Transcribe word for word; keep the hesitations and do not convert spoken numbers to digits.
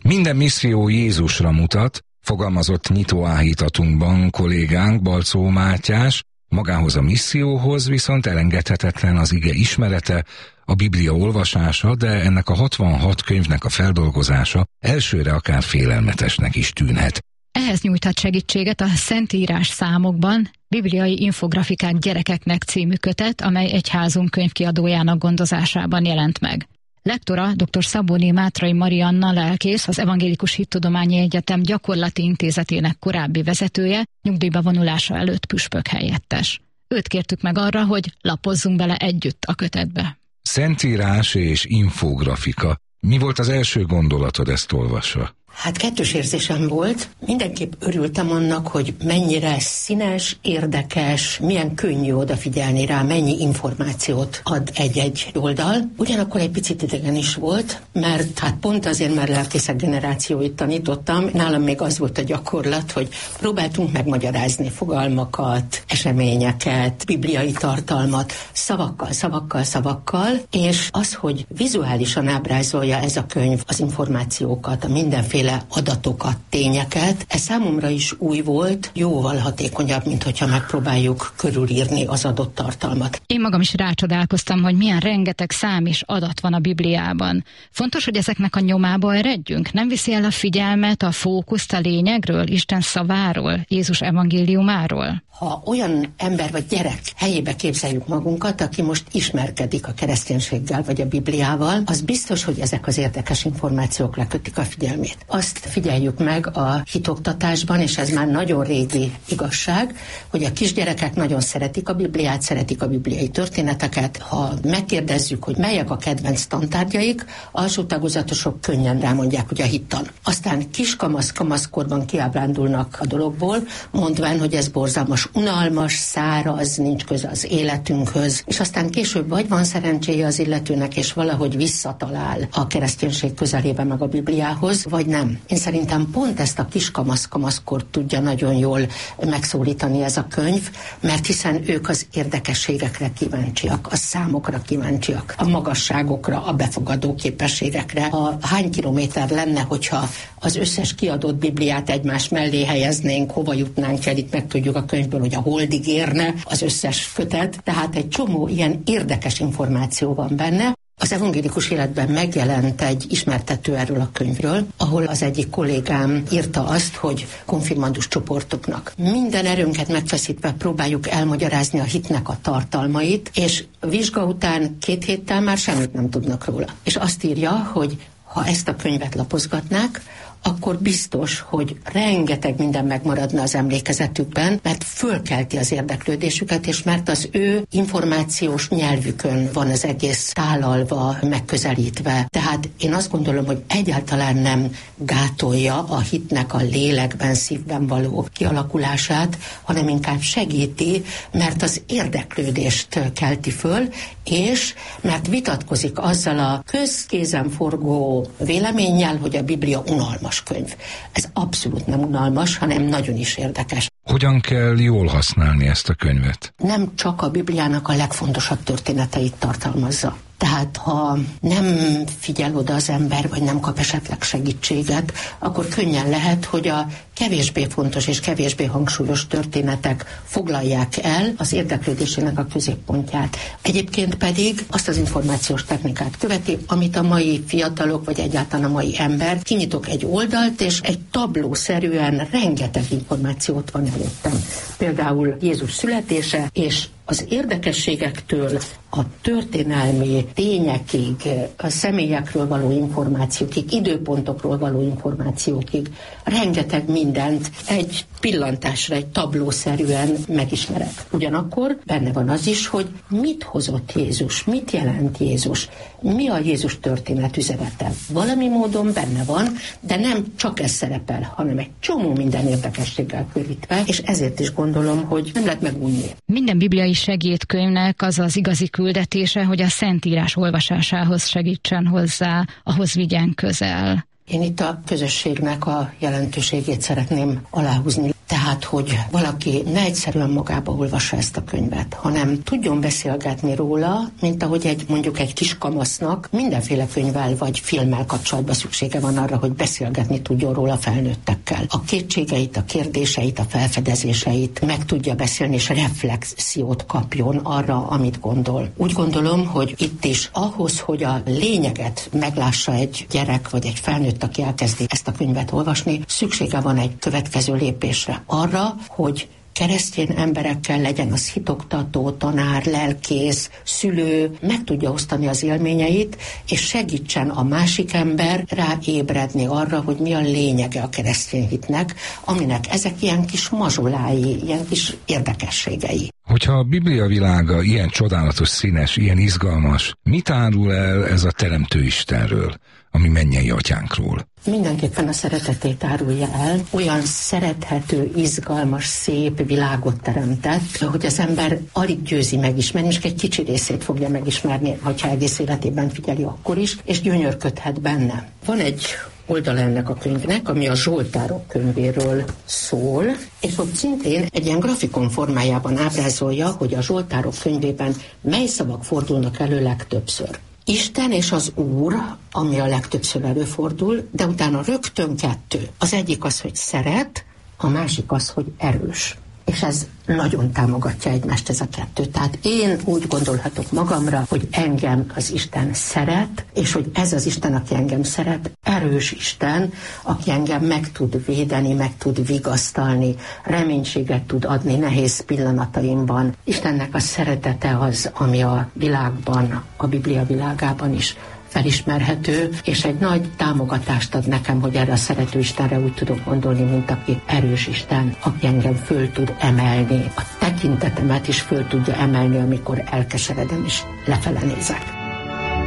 Minden misszió Jézusra mutat, fogalmazott nyitóáhítatunkban kollégánk Balczó Mátyás, magához a misszióhoz viszont elengedhetetlen az ige ismerete, a Biblia olvasása, de ennek a hatvanhat könyvnek a feldolgozása elsőre akár félelmetesnek is tűnhet. Ehhez nyújthat segítséget a Szentírás számokban Bibliai infografikák gyerekeknek című kötet, amely egyházunk könyvkiadójának gondozásában jelent meg. Lektora dr. Szabóné Mátrai Marianna lelkész, az Evangélikus Hittudományi Egyetem gyakorlati intézetének korábbi vezetője, nyugdíjba vonulása előtt püspök helyettes. Őt kértük meg arra, hogy lapozzunk bele együtt a kötetbe. Szentírás és infografika. Mi volt az első gondolatod ezt olvasva? Hát kettős érzésem volt. Mindenképp örültem annak, hogy mennyire színes, érdekes, milyen könnyű odafigyelni rá, mennyi információt ad egy-egy oldal. Ugyanakkor egy picit idegen is volt, mert hát pont azért, mert lelkészek generációit tanítottam, nálam még az volt a gyakorlat, hogy próbáltunk megmagyarázni fogalmakat, eseményeket, bibliai tartalmat, szavakkal, szavakkal, szavakkal, és az, hogy vizuálisan ábrázolja ez a könyv az információkat, a mindenféle adatokat, tényeket. Ez számomra is új volt, jóval hatékonyabb, mint hogyha megpróbáljuk körülírni az adott tartalmat. Én magam is rácsodálkoztam, hogy milyen rengeteg szám és adat van a Bibliában. Fontos, hogy ezeknek a nyomába eredjünk? Nem viszi el a figyelmet, a fókuszt a lényegről, Isten szaváról, Jézus evangéliumáról? Ha olyan ember vagy gyerek helyébe képzeljük magunkat, aki most ismerkedik a kereszténységgel vagy a Bibliával, az biztos, hogy ezek az érdekes információk lekötik a figyelmét. Azt figyeljük meg a hitoktatásban, és ez már nagyon régi igazság, hogy a kisgyerekek nagyon szeretik a Bibliát, szeretik a bibliai történeteket. Ha megkérdezzük, hogy melyek a kedvenc tantárgyaik, alsó tagozatosok könnyen rámondják, hogy a hittan. Aztán kiskamasz kamaszkorban kiábrándulnak a dologból, mondván, hogy ez borzalmas, unalmas, száraz, nincs köze az életünkhöz, és aztán később vagy van szerencséje az illetőnek, és valahogy visszatalál a kereszténység közelébe meg a Bibliához, vagy nem. Én szerintem pont ezt a kiskamasz-kamaszkort tudja nagyon jól megszólítani ez a könyv, mert hiszen ők az érdekességekre kíváncsiak, a számokra kíváncsiak, a magasságokra, a befogadó képességekre. A hány kilométer lenne, hogyha az összes kiadott Bibliát egymás mellé helyeznénk, hova jutnánk el, itt megtudjuk a könyvből, hogy a holdig érne az összes kötet, tehát egy csomó ilyen érdekes információ van benne. Az evangélikus életben megjelent egy ismertető erről a könyvről, ahol az egyik kollégám írta azt, hogy konfirmandus csoportoknak minden erőnket megfeszítve próbáljuk elmagyarázni a hitnek a tartalmait, és vizsga után két héttel már semmit nem tudnak róla. És azt írja, hogy ha ezt a könyvet lapozgatnák, akkor biztos, hogy rengeteg minden megmaradna az emlékezetükben, mert fölkelti az érdeklődésüket, és mert az ő információs nyelvükön van az egész tálalva, megközelítve. Tehát én azt gondolom, hogy egyáltalán nem gátolja a hitnek a lélekben, szívben való kialakulását, hanem inkább segíti, mert az érdeklődést kelti föl, és mert vitatkozik azzal a közkézen forgó véleménnyel, hogy a Biblia unalmas könyv. Ez abszolút nem unalmas, hanem nagyon is érdekes. Hogyan kell jól használni ezt a könyvet? Nem csak a Bibliának a legfontosabb történeteit tartalmazza. Tehát ha nem figyel oda az ember, vagy nem kap esetleg segítséget, akkor könnyen lehet, hogy a kevésbé fontos és kevésbé hangsúlyos történetek foglalják el az érdeklődésének a középpontját. Egyébként pedig azt az információs technikát követi, amit a mai fiatalok, vagy egyáltalán a mai ember, kinyitok egy oldalt, és egy tablószerűen rengeteg információt van előttem. Például Jézus születése, és az érdekességektől a történelmi tényekig, a személyekről való információkig, időpontokról való információkig rengeteg mindent egy pillantásra, egy tablószerűen megismerek. Ugyanakkor benne van az is, hogy mit hozott Jézus, mit jelent Jézus, mi a Jézus történet üzenete. Valami módon benne van, de nem csak ez szerepel, hanem egy csomó minden érdekességgel körítve, és ezért is gondolom, hogy nem lehet megunni. Minden bibliai segédkönyvnek az az igazi küldetése, hogy a Szentírás olvasásához segítsen hozzá, ahhoz vigyen közel. Én itt a közösségnek a jelentőségét szeretném aláhúzni. Tehát Tehát, hogy valaki ne egyszerűen magába olvassa ezt a könyvet, hanem tudjon beszélgetni róla, mint ahogy egy, mondjuk egy kiskamasznak mindenféle könyvvel vagy filmmel kapcsolatban szüksége van arra, hogy beszélgetni tudjon róla felnőttekkel. A kétségeit, a kérdéseit, a felfedezéseit meg tudja beszélni, és reflexiót kapjon arra, amit gondol. Úgy gondolom, hogy itt is ahhoz, hogy a lényeget meglássa egy gyerek vagy egy felnőtt, aki elkezdi ezt a könyvet olvasni, szüksége van egy következő lépésre. Arra, hogy keresztény emberekkel, legyen az hitoktató, tanár, lelkész, szülő, meg tudja osztani az élményeit, és segítsen a másik ember ráébredni arra, hogy mi a lényege a keresztény hitnek, aminek ezek ilyen kis mazsolái, ilyen kis érdekességei. Hogyha a Biblia világa ilyen csodálatos, színes, ilyen izgalmas, mit árul el ez a Teremtő Istenről, ami mennyei atyánkról? Mindenképpen a szeretetét árulja el. Olyan szerethető, izgalmas, szép világot teremtett, hogy az ember alig győzi megismerni, és egy kicsi részét fogja megismerni, ha egész életében figyeli akkor is, és gyönyörködhet benne. Van egy oldala ennek a könyvnek, ami a Zsoltárok könyvéről szól, és ott szintén egy ilyen grafikon formájában ábrázolja, hogy a Zsoltárok könyvében mely szavak fordulnak elő legtöbbször. Isten és az Úr, ami a legtöbbször előfordul, de utána rögtön kettő. Az egyik az, hogy szeret, a másik az, hogy erős. És ez nagyon támogatja egymást, ez a kettő. Tehát én úgy gondolhatok magamra, hogy engem az Isten szeret, és hogy ez az Isten, aki engem szeret, erős Isten, aki engem meg tud védeni, meg tud vigasztalni, reménységet tud adni nehéz pillanataimban. Istennek a szeretete az, ami a világban, a Biblia világában is felismerhető, és egy nagy támogatást ad nekem, hogy erre a szerető Istenre úgy tudok gondolni, mint aki erős Isten, aki engem föl tud emelni. A tekintetemet is föl tudja emelni, amikor elkeseredem és lefele nézek.